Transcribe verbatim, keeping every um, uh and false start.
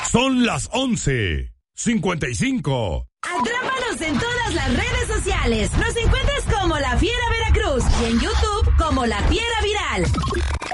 Son las once cincuenta y cinco. Atrápanos en todas las redes sociales. Nos encuentras como La Fiera Veracruz y en YouTube como La Fiera Viral.